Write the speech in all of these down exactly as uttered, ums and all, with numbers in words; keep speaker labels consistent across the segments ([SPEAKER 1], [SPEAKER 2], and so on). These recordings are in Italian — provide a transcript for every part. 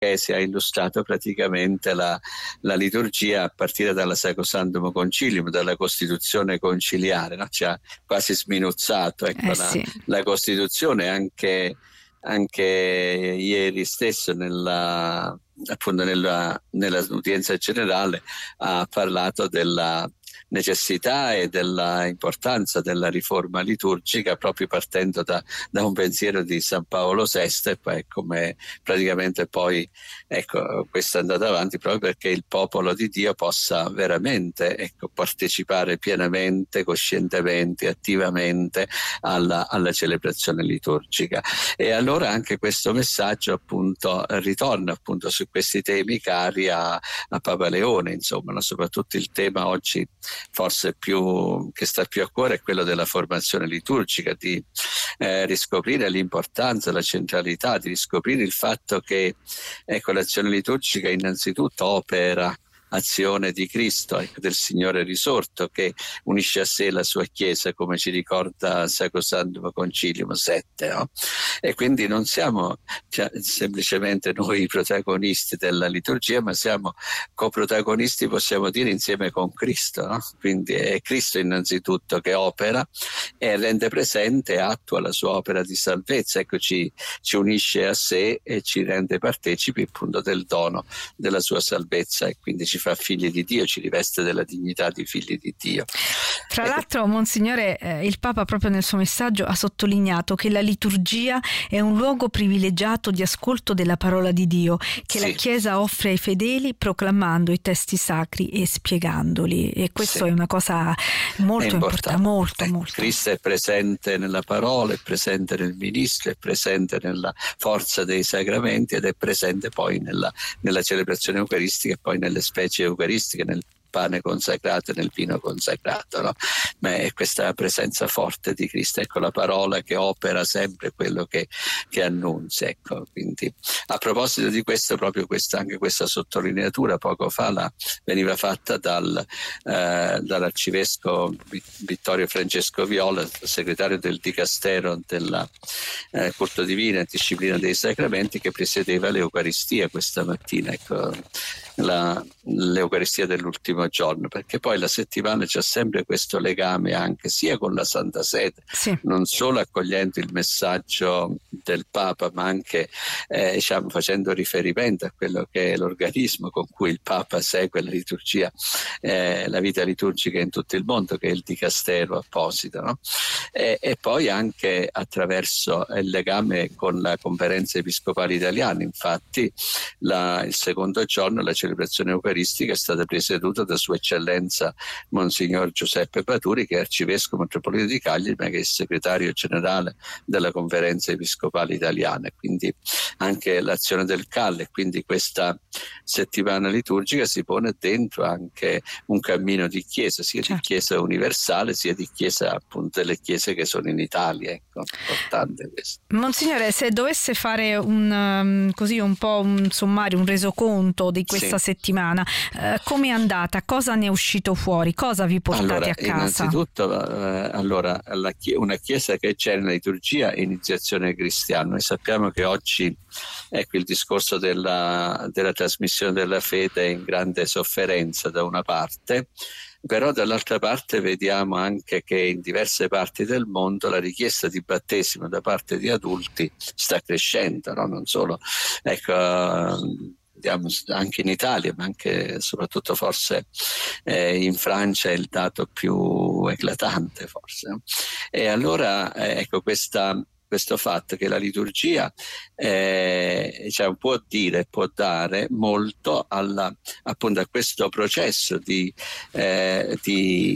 [SPEAKER 1] si ha illustrato praticamente la, la liturgia a partire dalla Sacrosanctum Concilium, dalla Costituzione conciliare, no? Ci ha quasi sminuzzato, ecco,
[SPEAKER 2] eh
[SPEAKER 1] la,
[SPEAKER 2] sì.
[SPEAKER 1] la Costituzione. Anche, anche ieri stesso nella, appunto nella, nella udienza generale ha parlato della necessità e della importanza della riforma liturgica, proprio partendo da, da un pensiero di San Paolo sesto, e poi come praticamente poi ecco questo è andato avanti proprio perché il popolo di Dio possa veramente ecco partecipare pienamente, coscientemente, attivamente alla, alla celebrazione liturgica. E allora anche questo messaggio appunto ritorna appunto su questi temi cari a, a Papa Leone, insomma, no? Soprattutto il tema oggi forse più che sta più a cuore è quello della formazione liturgica, di eh, riscoprire l'importanza, la centralità, di riscoprire il fatto che ecco l'azione liturgica innanzitutto opera azione di Cristo, ecco, del Signore risorto, che unisce a sé la sua Chiesa, come ci ricorda Sacrosanctum Concilium sette, no? E quindi non siamo cioè, semplicemente noi i protagonisti della liturgia, ma siamo coprotagonisti, possiamo dire, insieme con Cristo, no? Quindi è Cristo innanzitutto che opera e rende presente e attua la sua opera di salvezza, ecco, ci, ci unisce a sé e ci rende partecipi appunto del dono della sua salvezza, e quindi ci fa figli di Dio, ci riveste della dignità di figli di Dio.
[SPEAKER 2] Tra
[SPEAKER 1] ecco.
[SPEAKER 2] l'altro, Monsignore, eh, il Papa proprio nel suo messaggio ha sottolineato che la liturgia è un luogo privilegiato di ascolto della parola di Dio, che
[SPEAKER 1] Sì.
[SPEAKER 2] la Chiesa offre ai fedeli proclamando i testi sacri e spiegandoli, e questo
[SPEAKER 1] Sì.
[SPEAKER 2] è una cosa molto importante, molto,
[SPEAKER 1] Eh,
[SPEAKER 2] molto.
[SPEAKER 1] Cristo è presente nella parola, è presente nel ministro, è presente nella forza dei sacramenti ed è presente poi nella, nella celebrazione eucaristica e poi nelle specie eucaristiche, nel pane consacrato e nel vino consacrato, no? Ma è questa presenza forte di Cristo, ecco, la parola che opera sempre quello che, che annunzia, ecco. Quindi a proposito di questo, proprio questa, anche questa sottolineatura poco fa la, veniva fatta dal, eh, dall'arcivescovo Vittorio Francesco Viola, segretario del Dicastero della eh, culto divino e disciplina dei sacramenti, che presiedeva l'Eucaristia questa mattina, ecco, la, l'Eucaristia dell'ultimo giorno, perché poi la settimana c'è sempre questo legame anche sia con la Santa Sede,
[SPEAKER 2] sì.
[SPEAKER 1] non solo accogliendo il messaggio del Papa, ma anche eh, diciamo, facendo riferimento a quello che è l'organismo con cui il Papa segue la liturgia, eh, la vita liturgica in tutto il mondo, che è il Dicastero apposito, no? E, e poi anche attraverso il legame con la Conferenza Episcopale Italiana. Infatti la, il secondo giorno la celebrazione eucaristica è stata presieduta da Sua Eccellenza Monsignor Giuseppe Paturi, che è arcivescovo metropolita di Cagliari, ma che è il segretario generale della Conferenza Episcopale Italiana. Quindi anche l'azione del C A L, e quindi questa settimana liturgica si pone dentro anche un cammino di Chiesa, sia
[SPEAKER 2] certo.
[SPEAKER 1] di Chiesa universale, sia di Chiesa, appunto, delle Chiese che sono in Italia. Ecco, importante questo.
[SPEAKER 2] Monsignore, se dovesse fare un um, così un po' un sommario, un resoconto di questa
[SPEAKER 1] Sì.
[SPEAKER 2] settimana, eh, come è andata? Cosa ne è uscito fuori? Cosa vi portate
[SPEAKER 1] allora,
[SPEAKER 2] a casa?
[SPEAKER 1] Innanzitutto, eh, allora, la chie- una Chiesa che c'è nella liturgia è iniziazione cristiana. Noi sappiamo che oggi, ecco, il discorso della, della trasmissione della fede è in grande sofferenza da una parte, però dall'altra parte vediamo anche che in diverse parti del mondo la richiesta di battesimo da parte di adulti sta crescendo, no? Non solo, ecco, vediamo anche in Italia, ma anche soprattutto forse eh, in Francia è il dato più eclatante, forse, no? E allora eh, ecco questa questo fatto che la liturgia eh, cioè, può dire, può dare molto alla, appunto a questo processo di, eh, di,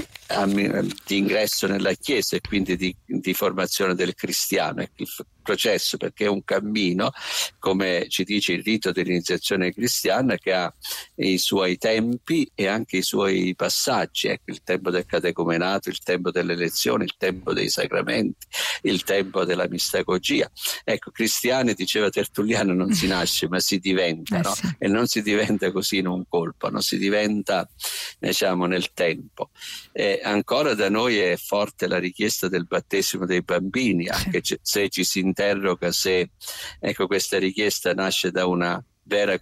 [SPEAKER 1] di ingresso nella Chiesa e quindi di, di formazione del cristiano. Il processo, perché è un cammino, come ci dice il rito dell'iniziazione cristiana, che ha i suoi tempi e anche i suoi passaggi, ecco, il tempo del catecumenato, il tempo dell'elezione, il tempo dei sacramenti, il tempo della mistagogia. Ecco, cristiani, diceva Tertulliano, non si nasce ma si diventa,
[SPEAKER 2] eh
[SPEAKER 1] no?
[SPEAKER 2] sì.
[SPEAKER 1] E non si diventa così in un colpo, no? Si diventa, diciamo, nel tempo. E ancora da noi è forte la richiesta del battesimo dei bambini, anche sì. Se ci si interroga se, ecco, questa richiesta nasce da una vera